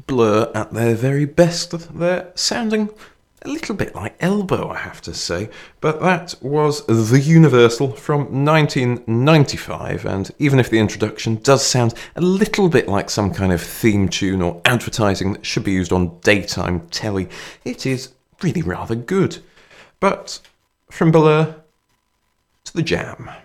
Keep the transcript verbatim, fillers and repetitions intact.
Blur at their very best. They're sounding a little bit like Elbow, I have to say, but that was The Universal from nineteen ninety-five, and even if the introduction does sound a little bit like some kind of theme tune or advertising that should be used on daytime telly, it is really rather good. But from Blur to The Jam.